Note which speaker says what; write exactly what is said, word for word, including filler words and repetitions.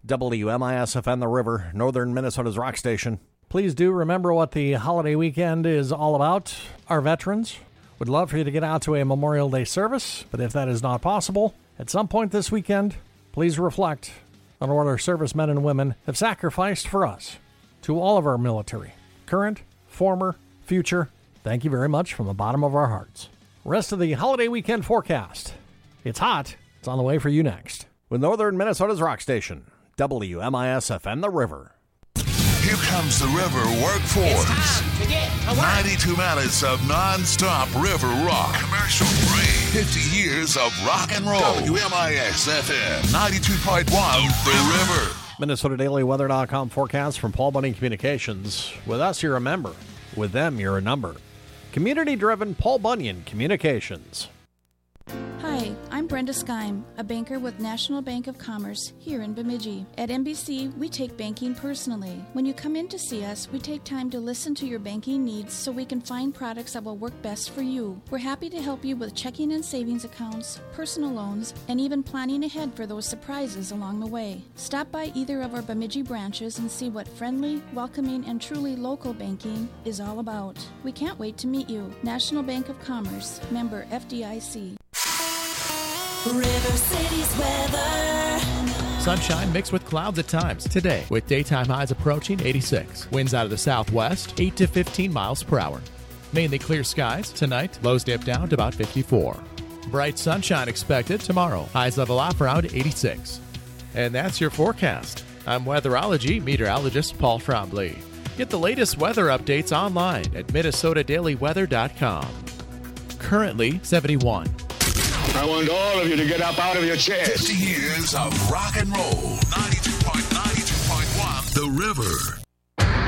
Speaker 1: W M I S F N The River, Northern Minnesota's rock station. Please do remember what the holiday weekend is all about. Our veterans would love for you to get out to a Memorial Day service, but if that is not possible, at some point this weekend, please reflect on what our servicemen and women have sacrificed for us. To all of our military, current, former, future, thank you very much from the bottom of our hearts. Rest of the holiday weekend forecast. It's hot. It's on the way for you next. With Northern Minnesota's rock station, W M I S F N The River.
Speaker 2: Here comes the river workforce. ninety-two minutes of non-stop river rock. Commercial free. fifty years of rock and roll. W M I S F M ninety-two point one, The River.
Speaker 1: Minnesota Daily Weather dot com forecast from Paul Bunyan Communications. With us, you're a member. With them, you're a number. Community-driven Paul Bunyan Communications.
Speaker 3: Hi, I'm Brenda Skeim, a banker with National Bank of Commerce here in Bemidji. At N B C, we take banking personally. When you come in to see us, we take time to listen to your banking needs so we can find products that will work best for you. We're happy to help you with checking and savings accounts, personal loans, and even planning ahead for those surprises along the way. Stop by either of our Bemidji branches and see what friendly, welcoming, and truly local banking is all about. We can't wait to meet you. National Bank of Commerce, member F D I C.
Speaker 4: River City's weather.
Speaker 5: Sunshine mixed with clouds at times today, with daytime highs approaching eighty-six. Winds out of the southwest, eight to fifteen miles per hour. Mainly clear skies tonight, lows dip down to about fifty-four. Bright sunshine expected tomorrow, highs level off around eighty-six. And that's your forecast. I'm weatherology meteorologist Paul Trombley. Get the latest weather updates online at Minnesota Daily Weather dot com. Currently seventy-one.
Speaker 6: I want all of you to get up out of your chairs.
Speaker 2: fifty years of rock and roll. ninety-two point ninety-two point one, The River.